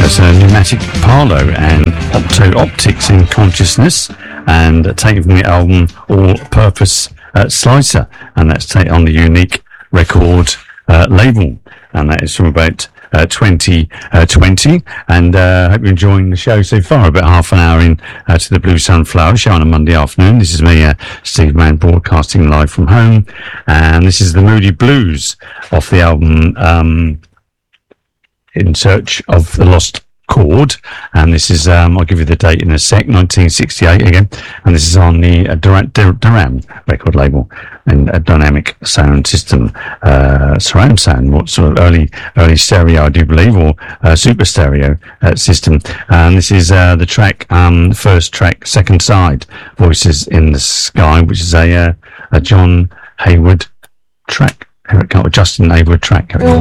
Pneumatic Parlo and Opto Optics in Consciousness, and taken from the album All Purpose Slicer, and that's taken on the Unique Record label, and that is from about 2020. And I hope you're enjoying the show so far. About half an hour in to the Blue Sunflower Show on a Monday afternoon. This is me, Steve Mann, broadcasting live from home, and this is the Moody Blues off the album In Search of the Lost Chord, and this is I'll give you the date in a sec, 1968 again, and this is on the Duran record label, and a dynamic sound system, surround sound, what sort of early stereo, I do believe, or super stereo system. And this is the track, first track, second side, Voices in the Sky, which is a John Hayward track. Justin Hayward track.